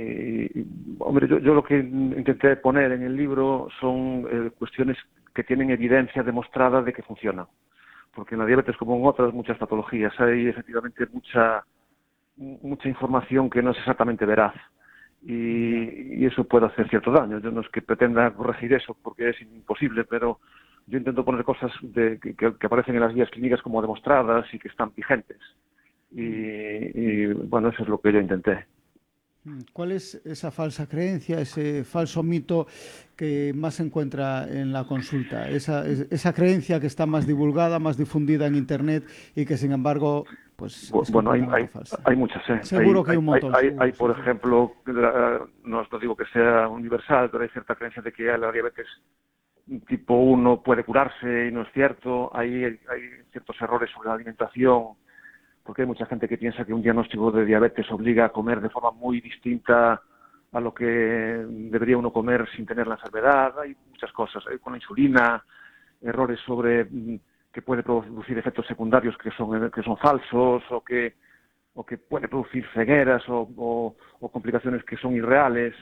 y hombre, yo, yo lo que intenté poner en el libro son eh, cuestiones que tienen evidencia demostrada de que funcionan. Porque en la diabetes, como en otras muchas patologías, hay efectivamente mucha mucha información que no es exactamente veraz y, y eso puede hacer cierto daño. Yo no es que pretenda corregir eso porque es imposible, pero yo intento poner cosas de, que, que aparecen en las guías clínicas como demostradas y que están vigentes y, y bueno, eso es lo que yo intenté. ¿Cuál es esa falsa creencia, ese falso mito que más se encuentra en la consulta? Esa, esa creencia que está más divulgada, más difundida en Internet y que, sin embargo, pues es bueno, hay, hay, hay muchas. ¿eh? Seguro hay, que hay un montón. Hay, seguro, hay por seguro. ejemplo, no, no digo que sea universal, pero hay cierta creencia de que la diabetes tipo uno puede curarse y no es cierto. Hay, hay ciertos errores sobre la alimentación, porque hay mucha gente que piensa que un diagnóstico de diabetes obliga a comer de forma muy distinta a lo que debería uno comer sin tener la enfermedad. Hay muchas cosas, hay con la insulina, errores sobre que puede producir efectos secundarios que son que son falsos o que o que puede producir cegueras o, o, o complicaciones que son irreales.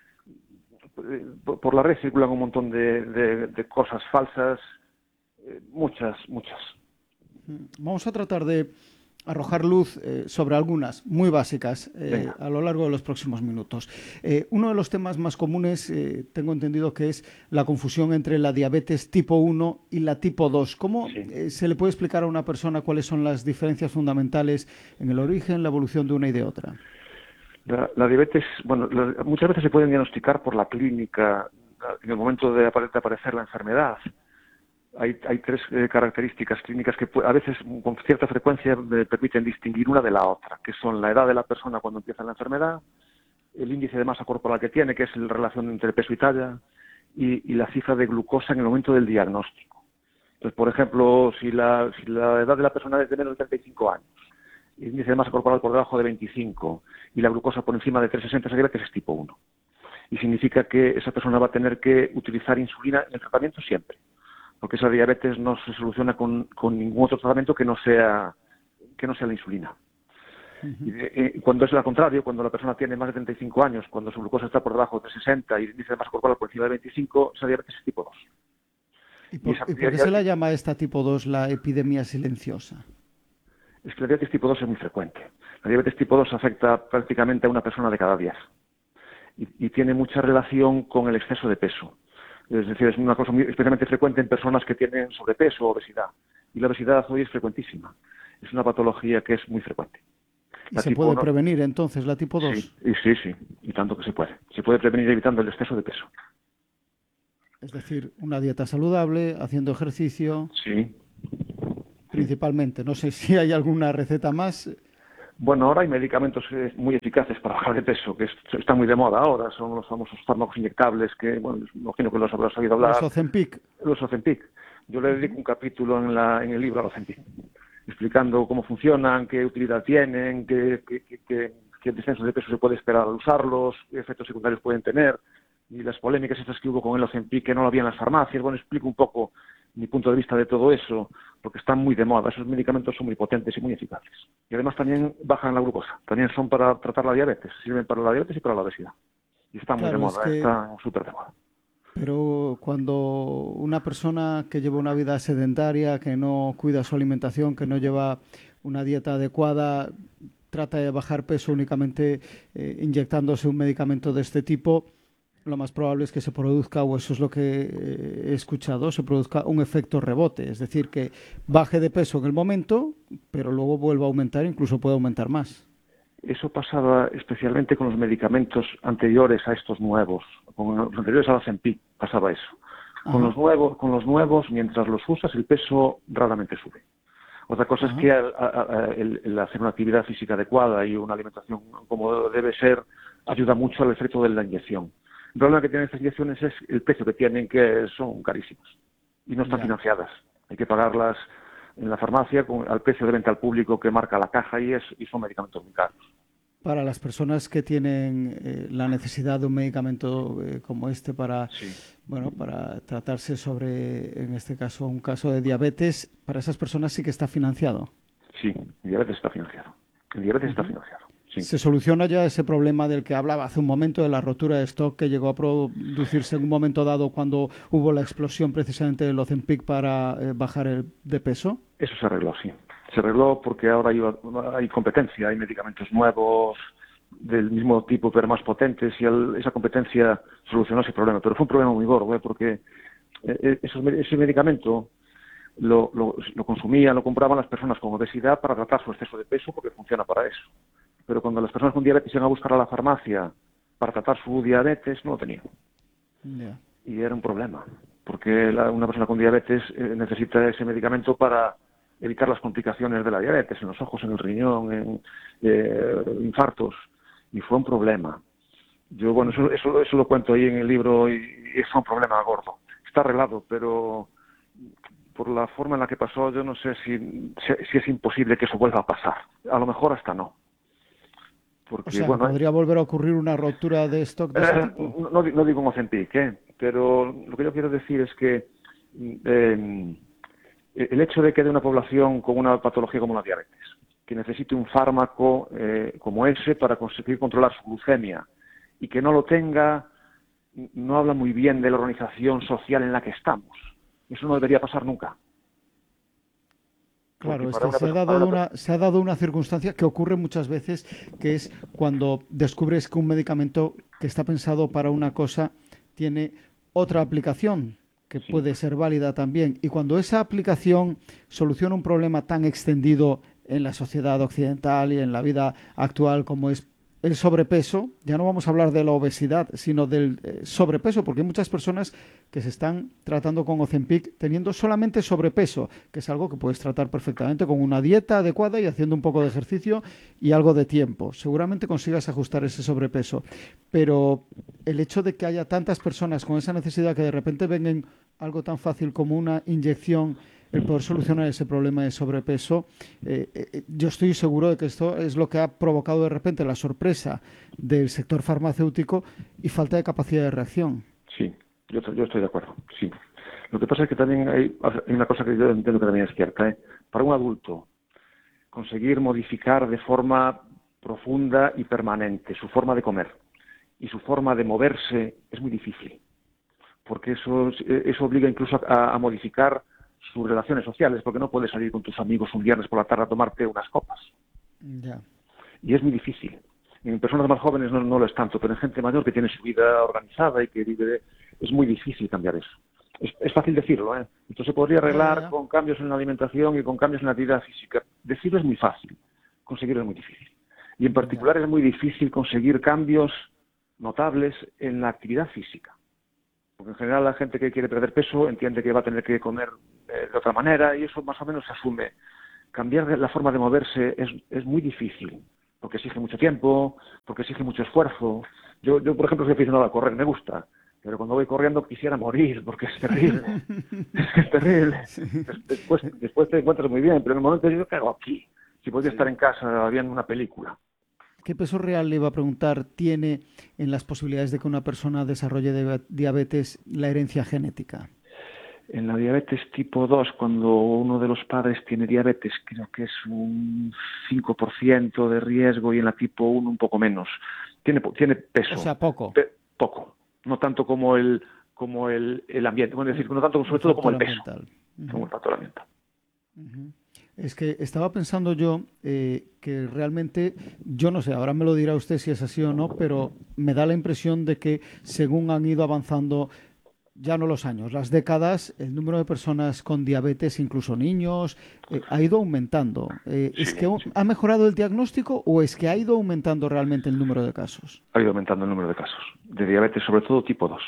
Por la red circulan un montón de, de, de cosas falsas, muchas, muchas. Vamos a tratar de arrojar luz eh, sobre algunas muy básicas eh, a lo largo de los próximos minutos. Eh, uno de los temas más comunes, eh, tengo entendido que es la confusión entre la diabetes tipo uno y la tipo dos. ¿Cómo sí. eh, se le puede explicar a una persona cuáles son las diferencias fundamentales en el origen, la evolución de una y de otra? La, la diabetes, bueno, la, muchas veces se pueden diagnosticar por la clínica en el momento de, apare- de aparecer la enfermedad. Hay, hay tres eh, características clínicas que a veces con cierta frecuencia me permiten distinguir una de la otra, que son la edad de la persona cuando empieza la enfermedad, el índice de masa corporal que tiene, que es la relación entre peso y talla, y, y la cifra de glucosa en el momento del diagnóstico. Entonces, por ejemplo, si la, si la edad de la persona es de menos de treinta y cinco años, el índice de masa corporal por debajo de veinticinco y la glucosa por encima de trescientos sesenta, esa diabetes es tipo uno. Y significa que esa persona va a tener que utilizar insulina en el tratamiento siempre, porque esa diabetes no se soluciona con, con ningún otro tratamiento que no sea, que no sea la insulina. Uh-huh. Y de, eh, cuando es lo contrario, cuando la persona tiene más de treinta y cinco años, cuando su glucosa está por debajo de sesenta y el índice de masa corporal por encima de veinticinco, esa diabetes es tipo dos. ¿Y por, y ¿y por qué se la llama esta tipo dos la epidemia silenciosa? Es que la diabetes tipo dos es muy frecuente. La diabetes tipo dos afecta prácticamente a una persona de cada diez y, y tiene mucha relación con el exceso de peso. Es decir, es una cosa muy especialmente frecuente en personas que tienen sobrepeso o obesidad. Y la obesidad hoy es frecuentísima. Es una patología que es muy frecuente. ¿Y se puede prevenir entonces la tipo dos? Sí, y sí, sí, y tanto que se puede. Se puede prevenir evitando el exceso de peso. Es decir, una dieta saludable, haciendo ejercicio. Sí. Principalmente. No sé si hay alguna receta más. Bueno, ahora hay medicamentos muy eficaces para bajar de peso, que están muy de moda ahora. Son los famosos fármacos inyectables que, bueno, imagino que los habrás oído hablar. Los Ozempic. Los Ozempic. Yo le dedico un capítulo en, la, en el libro a los Ozempic, explicando cómo funcionan, qué utilidad tienen, qué, qué, qué, qué, qué descenso de peso se puede esperar al usarlos, qué efectos secundarios pueden tener, y las polémicas estas que hubo con el Ozempic, que no lo había en las farmacias. Bueno, explico un poco mi punto de vista de todo eso, porque están muy de moda. Esos medicamentos son muy potentes y muy eficaces. Y además también bajan la glucosa. También son para tratar la diabetes. Sirven para la diabetes y para la obesidad. Y están muy claro, de moda, es que... están súper de moda. Pero cuando una persona que lleva una vida sedentaria, que no cuida su alimentación, que no lleva una dieta adecuada, trata de bajar peso únicamente eh, inyectándose un medicamento de este tipo, lo más probable es que se produzca, o eso es lo que he escuchado, se produzca un efecto rebote. Es decir, que baje de peso en el momento, pero luego vuelva a aumentar, incluso puede aumentar más. Eso pasaba especialmente con los medicamentos anteriores a estos nuevos. Con los anteriores a la Ozempic pasaba eso. Con los nuevos, con los nuevos, mientras los usas, el peso raramente sube. Otra cosa Ajá. es que a, a, a, el, el hacer una actividad física adecuada y una alimentación como debe ser ayuda mucho al efecto de la inyección. El problema que tienen estas inyecciones es el precio que tienen, que son carísimos y no están ya. financiadas. Hay que pagarlas en la farmacia con, al precio de venta al público que marca la caja y, es, y son medicamentos muy caros. Para las personas que tienen eh, la necesidad de un medicamento eh, como este para, sí. bueno, para tratarse sobre, en este caso, un caso de diabetes, para esas personas sí que está financiado. Sí, el diabetes está financiado. El diabetes uh-huh. está financiado. Sí. ¿Se soluciona ya ese problema del que hablaba hace un momento, de la rotura de stock que llegó a producirse en un momento dado cuando hubo la explosión precisamente del Ozempic para eh, bajar el, de peso? Eso se arregló, sí. Se arregló porque ahora hay, hay competencia, hay medicamentos nuevos del mismo tipo pero más potentes y el, esa competencia solucionó ese problema. Pero fue un problema muy gordo, ¿eh? porque eh, esos, ese medicamento lo, lo, lo consumían, lo compraban las personas con obesidad para tratar su exceso de peso porque funciona para eso. Pero cuando las personas con diabetes iban a buscar a la farmacia para tratar su diabetes, no lo tenían. Yeah. Y era un problema, porque la, una persona con diabetes eh, necesita ese medicamento para evitar las complicaciones de la diabetes, en los ojos, en el riñón, en eh, infartos, y fue un problema. Yo, bueno, eso, eso, eso lo cuento ahí en el libro y, y fue un problema gordo. Está arreglado, pero por la forma en la que pasó, yo no sé si, si, si es imposible que eso vuelva a pasar. A lo mejor hasta no. Porque, o sea, bueno, ¿podría volver a ocurrir una rotura de stock de eh, ese tipo? No, no digo un Ozempic, ¿eh? Pero lo que yo quiero decir es que eh, el hecho de que de una población con una patología como la diabetes, que necesite un fármaco eh, como ese para conseguir controlar su glucemia y que no lo tenga, no habla muy bien de la organización social en la que estamos. Eso no debería pasar nunca. Claro, es que se ha, dado una, se ha dado una circunstancia que ocurre muchas veces, que es cuando descubres que un medicamento que está pensado para una cosa tiene otra aplicación que sí. puede ser válida también. Y cuando esa aplicación soluciona un problema tan extendido en la sociedad occidental y en la vida actual como es el sobrepeso, ya no vamos a hablar de la obesidad, sino del eh, sobrepeso, porque hay muchas personas que se están tratando con Ozempic teniendo solamente sobrepeso, que es algo que puedes tratar perfectamente con una dieta adecuada y haciendo un poco de ejercicio y algo de tiempo. Seguramente consigas ajustar ese sobrepeso, pero el hecho de que haya tantas personas con esa necesidad que de repente ven en algo tan fácil como una inyección el poder solucionar ese problema de sobrepeso. Eh, eh, yo estoy seguro de que esto es lo que ha provocado de repente la sorpresa del sector farmacéutico y falta de capacidad de reacción. Sí, yo, yo estoy de acuerdo, sí. Lo que pasa es que también hay, hay una cosa que yo entiendo que también es cierta, ¿eh? Para un adulto, conseguir modificar de forma profunda y permanente su forma de comer y su forma de moverse es muy difícil, porque eso, eso obliga incluso a, a modificar sus relaciones sociales, porque no puedes salir con tus amigos un viernes por la tarde a tomarte unas copas. Ya. Y es muy difícil. En personas más jóvenes no, no lo es tanto, pero en gente mayor que tiene su vida organizada y que vive, es muy difícil cambiar eso. Es, es fácil decirlo, ¿eh? Esto se podría arreglar ya. con cambios en la alimentación y con cambios en la actividad física. Decirlo es muy fácil, conseguirlo es muy difícil. Y en particular es muy difícil conseguir cambios notables en la actividad física. Porque en general la gente que quiere perder peso entiende que va a tener que comer eh, de otra manera y eso más o menos se asume. Cambiar la forma de moverse es, es muy difícil, porque exige mucho tiempo, porque exige mucho esfuerzo. Yo, yo por ejemplo, soy aficionado a correr, me gusta, pero cuando voy corriendo quisiera morir, porque es terrible. Es terrible. Después, después te encuentras muy bien, pero en el momento yo, ¿qué hago aquí? Si podría estar en casa viendo una película. ¿Qué peso real, le iba a preguntar, tiene en las posibilidades de que una persona desarrolle de diabetes la herencia genética? En la diabetes tipo dos, cuando uno de los padres tiene diabetes, creo que es un cinco por ciento de riesgo, y en la tipo uno un poco menos. Tiene, tiene peso. O sea, poco. Pe- poco. No tanto como el como el, el ambiente. Bueno, es decir, no tanto, sobre todo como el peso. Ambiental. Uh-huh. Como el factor ambiental. Uh-huh. Es que estaba pensando yo eh, que realmente, yo no sé, ahora me lo dirá usted si es así o no, pero me da la impresión de que según han ido avanzando, ya no los años, las décadas, el número de personas con diabetes, incluso niños, eh, ha ido aumentando. Eh, Sí, ¿Es que sí. ha mejorado el diagnóstico o es que ha ido aumentando realmente el número de casos? Ha ido aumentando el número de casos de diabetes, sobre todo tipo dos.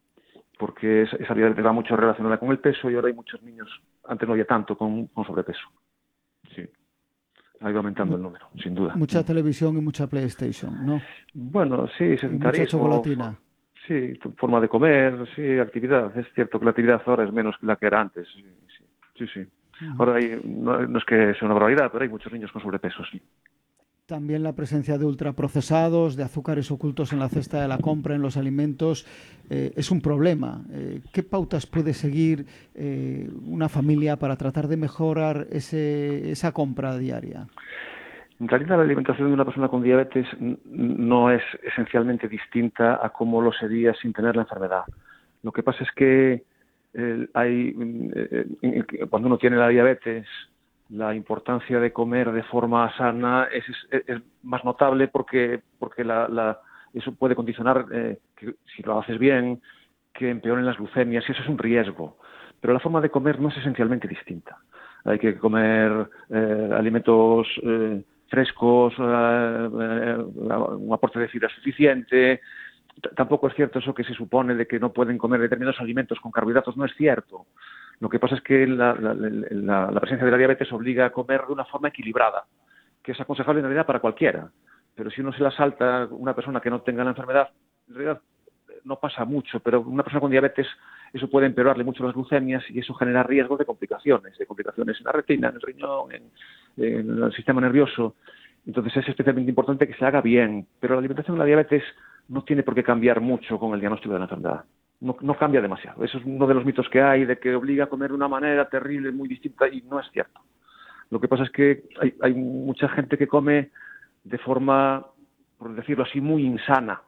Porque esa, esa diabetes va mucho relacionada con el peso y ahora hay muchos niños, antes no había tanto, con, con sobrepeso. Sí. Ha ido aumentando el número, sin duda. Mucha televisión y mucha PlayStation, ¿no? Bueno, sí, Y mucha sedentarismo. chocolatina. Sí, tu forma de comer, sí, actividad. Es cierto que la actividad ahora es menos que la que era antes. Sí, sí. sí, sí. Ahora hay, no, no es que sea una barbaridad, pero hay muchos niños con sobrepeso, sí. También la presencia de ultraprocesados, de azúcares ocultos en la cesta de la compra, en los alimentos, eh, es un problema. Eh, ¿Qué pautas puede seguir eh, una familia para tratar de mejorar ese, esa compra diaria? En realidad la alimentación de una persona con diabetes n- no es esencialmente distinta a cómo lo sería sin tener la enfermedad. Lo que pasa es que eh, hay, eh, eh, cuando uno tiene la diabetes, la importancia de comer de forma sana es, es, es más notable porque, porque la, la, eso puede condicionar, eh, que si lo haces bien, que empeoren las glucemias, y eso es un riesgo. Pero la forma de comer no es esencialmente distinta. Hay que comer eh, alimentos eh, frescos, eh, eh, un aporte de fibra suficiente. T- Tampoco es cierto eso que se supone de que no pueden comer determinados alimentos con carbohidratos, no es cierto. Lo que pasa es que la, la, la, la presencia de la diabetes obliga a comer de una forma equilibrada, que es aconsejable en realidad para cualquiera. Pero si uno se la salta, una persona que no tenga la enfermedad, en realidad no pasa mucho, pero una persona con diabetes, eso puede empeorarle mucho las glucemias y eso genera riesgos de complicaciones, de complicaciones en la retina, en el riñón, en, en el sistema nervioso. Entonces es especialmente importante que se haga bien, pero la alimentación de la diabetes no tiene por qué cambiar mucho con el diagnóstico de la enfermedad. No, no cambia demasiado. Eso es uno de los mitos que hay, de que obliga a comer de una manera terrible, muy distinta, y no es cierto. Lo que pasa es que hay, hay mucha gente que come de forma, por decirlo así, muy insana.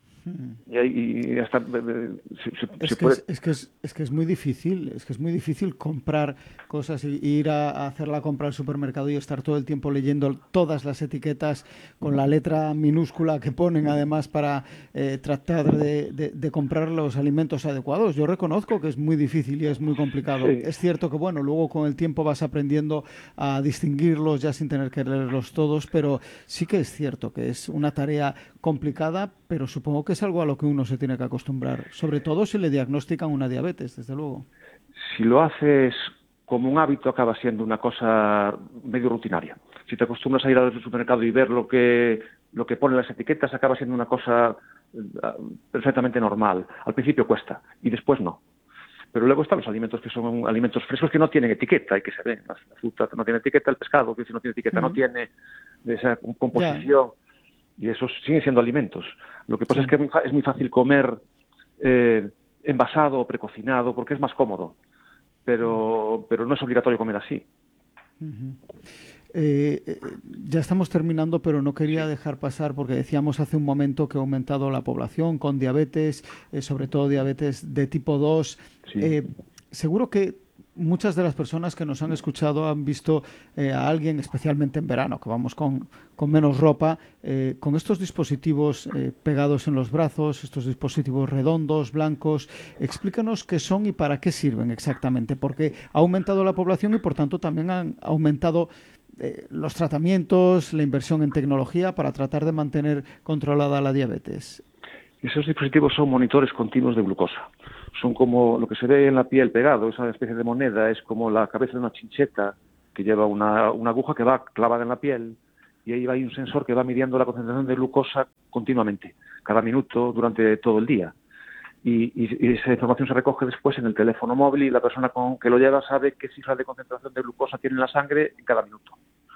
Y, hay, y hasta eh, se, se, Es, se que puede... es, es, que es, es que es muy difícil, es que es muy difícil comprar cosas y, y ir a, a hacer la compra al supermercado y estar todo el tiempo leyendo todas las etiquetas con la letra minúscula que ponen además para eh, tratar de, de, de comprar los alimentos adecuados. Yo reconozco que es muy difícil y es muy complicado. Sí. Es cierto que bueno, luego con el tiempo vas aprendiendo a distinguirlos ya sin tener que leerlos todos, pero sí que es cierto que es una tarea complicada, pero supongo que es algo a lo que uno se tiene que acostumbrar, sobre todo si le diagnostican una diabetes, desde luego. Si lo haces como un hábito, acaba siendo una cosa medio rutinaria. Si te acostumbras a ir al supermercado y ver lo que lo que ponen las etiquetas, acaba siendo una cosa uh, perfectamente normal. Al principio cuesta y después no. Pero luego están los alimentos que son alimentos frescos que no tienen etiqueta y que se ven. La fruta no tiene etiqueta, el pescado que si no tiene etiqueta uh-huh. no tiene de esa composición. Yeah. Y esos siguen siendo alimentos. Lo que pasa sí. es que es muy, es muy fácil comer eh, envasado o precocinado porque es más cómodo. Pero, pero no es obligatorio comer así. Uh-huh. Eh, eh, ya estamos terminando, pero no quería sí. dejar pasar, porque decíamos hace un momento que ha aumentado la población con diabetes, eh, sobre todo diabetes de tipo dos. Sí. Eh, seguro que muchas de las personas que nos han escuchado han visto eh, a alguien, especialmente en verano, que vamos con, con menos ropa, eh, con estos dispositivos eh, pegados en los brazos, estos dispositivos redondos, blancos. Explícanos qué son y para qué sirven exactamente, porque ha aumentado la población y, por tanto, también han aumentado eh, los tratamientos, la inversión en tecnología para tratar de mantener controlada la diabetes. Esos dispositivos son monitores continuos de glucosa. Son como lo que se ve en la piel pegado, esa especie de moneda, es como la cabeza de una chincheta que lleva una, una aguja que va clavada en la piel y ahí va hay un sensor que va midiendo la concentración de glucosa continuamente, cada minuto, durante todo el día. Y, y, y esa información se recoge después en el teléfono móvil y la persona con que lo lleva sabe qué cifra de concentración de glucosa tiene en la sangre en cada minuto.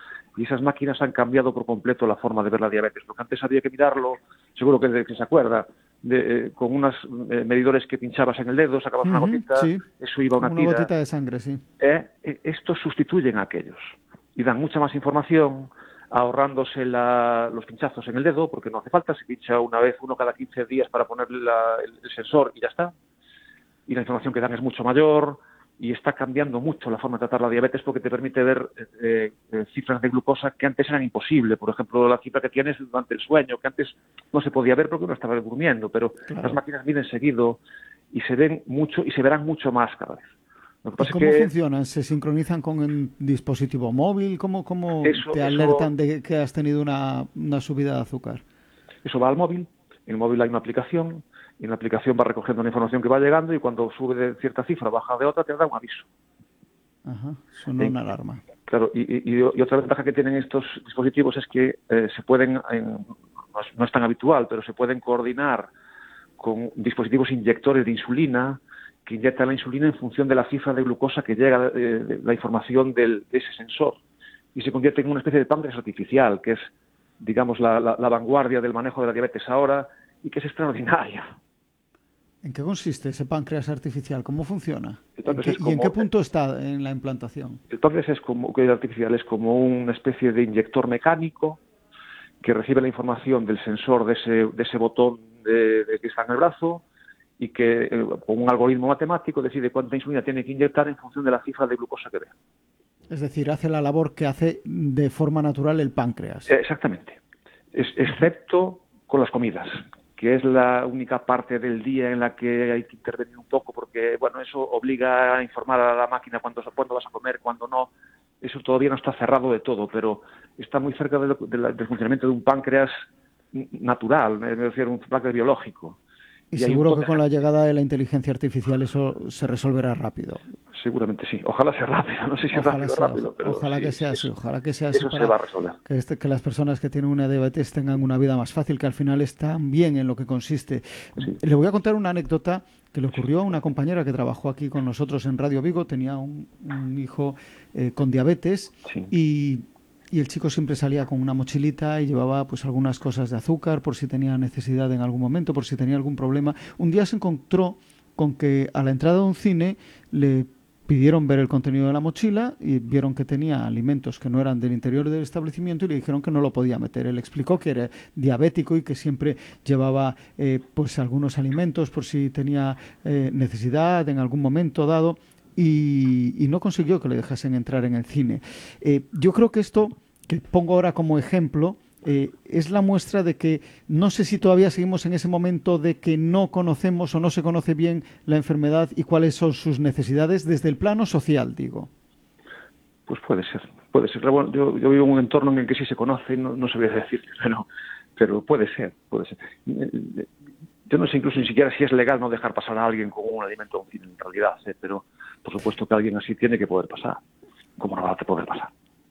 Y esas máquinas han cambiado por completo la forma de ver la diabetes. Lo que antes había que mirarlo, seguro que, que se acuerda, de, eh, con unos eh, medidores que pinchabas en el dedo, sacabas uh-huh, una gotita, sí. eso iba a una, una tira. Una gotita de sangre, sí. Eh, eh, estos sustituyen a aquellos y dan mucha más información, ahorrándose la, los pinchazos en el dedo, porque no hace falta, se pincha una vez, uno cada quince días para ponerle la, el, el sensor y ya está. Y la información que dan es mucho mayor. Y está cambiando mucho la forma de tratar la diabetes porque te permite ver eh, eh, cifras de glucosa que antes eran imposibles. Por ejemplo, la cifra que tienes durante el sueño, que antes no se podía ver porque uno estaba durmiendo, pero claro. las máquinas miden seguido y se ven mucho y se verán mucho más cada vez. Lo que pasa ¿Cómo es que funcionan? ¿Se sincronizan con el dispositivo móvil? ¿Cómo, cómo eso, te alertan eso, de que has tenido una, una subida de azúcar? Eso va al móvil. En el móvil hay una aplicación. Y en la aplicación va recogiendo la información que va llegando y cuando sube de cierta cifra, baja de otra, te da un aviso. Ajá, suena una alarma. Claro, y, y, y otra ventaja que tienen estos dispositivos es que eh, se pueden, eh, no, es, no es tan habitual, pero se pueden coordinar con dispositivos inyectores de insulina que inyectan la insulina en función de la cifra de glucosa que llega eh, de la información del, de ese sensor. Y se convierte en una especie de páncreas artificial, que es, digamos, la, la, la vanguardia del manejo de la diabetes ahora y que es extraordinaria. ¿En qué consiste ese páncreas artificial? ¿Cómo funciona? ¿En qué, como, ¿Y en qué punto está en la implantación? El páncreas es como, que es artificial es como una especie de inyector mecánico que recibe la información del sensor de ese, de ese botón de, de que está en el brazo y que eh, con un algoritmo matemático decide cuánta insulina tiene que inyectar en función de la cifra de glucosa que vea. Es decir, hace la labor que hace de forma natural el páncreas. Eh, exactamente. Es, excepto con las comidas, que es la única parte del día en la que hay que intervenir un poco, porque bueno, eso obliga a informar a la máquina cuándo, cuándo vas a comer, cuándo no. Eso todavía no está cerrado de todo, pero está muy cerca de lo, de la, del funcionamiento de un páncreas natural, es decir, un páncreas biológico. Y, y seguro que con la llegada de la inteligencia artificial eso se resolverá rápido. Seguramente sí. Ojalá sea rápido. No sé si ojalá rápido sea, rápido, pero ojalá sí, que sea sí, así. Ojalá que sea así. Eso para se va a resolver. Que, este, que las personas que tienen una diabetes tengan una vida más fácil, que al final están bien en lo que consiste. Sí. Le voy a contar una anécdota que le ocurrió a una compañera que trabajó aquí con nosotros en Radio Vigo. Tenía un, un hijo eh, con diabetes sí. y... Y el chico siempre salía con una mochilita y llevaba pues algunas cosas de azúcar por si tenía necesidad en algún momento, por si tenía algún problema. Un día se encontró con que a la entrada de un cine le pidieron ver el contenido de la mochila y vieron que tenía alimentos que no eran del interior del establecimiento y le dijeron que no lo podía meter. Él explicó que era diabético y que siempre llevaba eh, pues algunos alimentos por si tenía eh, necesidad en algún momento dado. Y, y no consiguió que le dejasen entrar en el cine. Eh, yo creo que esto, que pongo ahora como ejemplo, eh, es la muestra de que no sé si todavía seguimos en ese momento de que no conocemos o no se conoce bien la enfermedad y cuáles son sus necesidades desde el plano social, digo. Pues puede ser, puede ser. Bueno, yo, yo vivo en un entorno en el que sí se conoce, no, no sabría decir, pero, pero puede ser, puede ser. Yo no sé incluso ni siquiera si es legal no dejar pasar a alguien con un alimento a un cine en realidad, ¿eh? Pero por supuesto que alguien así tiene que poder pasar. ¿Cómo no va a poder pasar?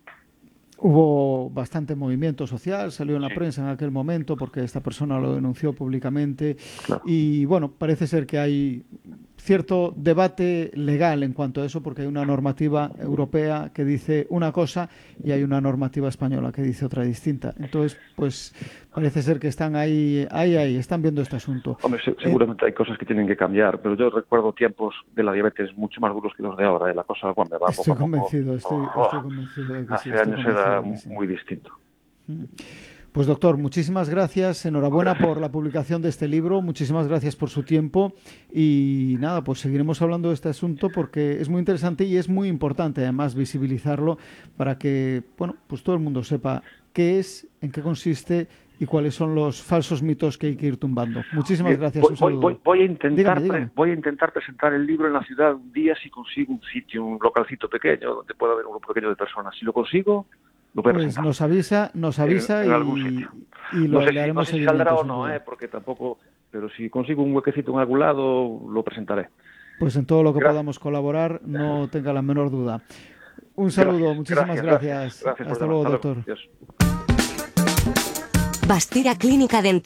Hubo bastante movimiento social, salió en la sí. prensa en aquel momento porque esta persona lo denunció públicamente. Claro. Y bueno, parece ser que hay cierto debate legal en cuanto a eso, porque hay una normativa europea que dice una cosa y hay una normativa española que dice otra distinta. Entonces, pues parece ser que están ahí, ahí, ahí, están viendo este asunto. Hombre, se, seguramente eh, hay cosas que tienen que cambiar, pero yo recuerdo tiempos de la diabetes mucho más duros que los de ahora. ¿eh? La cosa, bueno, me va estoy poco convencido, a poco. Estoy, Oh, estoy convencido de que hace sí. Hace años era sí. muy distinto. Pues doctor, muchísimas gracias, enhorabuena por la publicación de este libro, muchísimas gracias por su tiempo y nada, pues seguiremos hablando de este asunto porque es muy interesante y es muy importante además visibilizarlo para que, bueno, pues todo el mundo sepa qué es, en qué consiste y cuáles son los falsos mitos que hay que ir tumbando. Muchísimas Bien, gracias. Voy, un saludo. voy, voy, a intentar dígame, dígame. Pre, voy a intentar presentar el libro en la ciudad un día si consigo un sitio, un localcito pequeño donde pueda haber un grupo pequeño de personas. Si lo consigo, lo voy a Pues presentar. nos avisa, nos avisa en, en y, y lo no sé le si, haremos no sé si seguimiento. saldrá o no, eh, porque tampoco, pero si consigo un huequecito en algún lado, lo presentaré. Pues en todo lo que Gracias. podamos colaborar, no tenga la menor duda. Un saludo, gracias, muchísimas gracias. gracias. gracias. Hasta por luego, Hasta doctor. Luego. Bastira Clínica Dental.